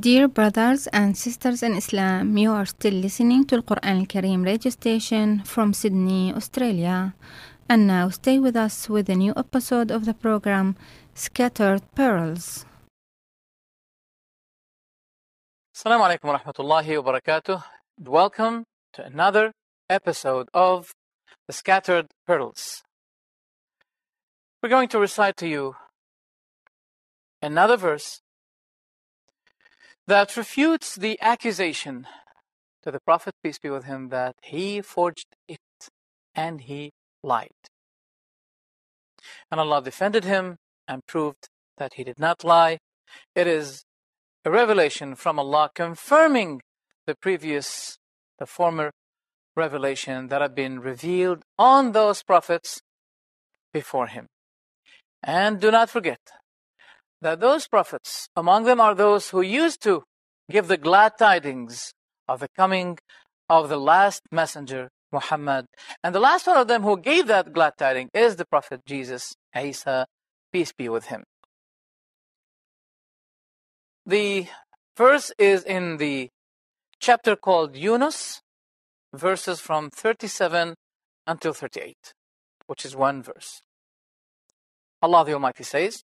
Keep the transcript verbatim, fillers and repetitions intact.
Dear brothers and sisters in Islam, you are still listening to Al Quran Al Kareem radio station from Sydney, Australia. And now stay with us with a new episode of the program Scattered Pearls. Assalamu alaikum wa rahmatullahi wa barakatuh. Welcome to another episode of The Scattered Pearls. We're going to recite to you another verse that refutes the accusation to the Prophet, peace be with him, that he forged it and he lied. And Allah defended him and proved that he did not lie. It is a revelation from Allah confirming the previous, the former revelation that had been revealed on those prophets before him. And do not forget that those prophets, among them are those who used to give the glad tidings of the coming of the last messenger, Muhammad. And the last one of them who gave that glad tidings is the Prophet Jesus, Isa, peace be with him. The verse is in the chapter called Yunus, verses from thirty-seven until thirty-eight, which is one verse. Allah the Almighty says,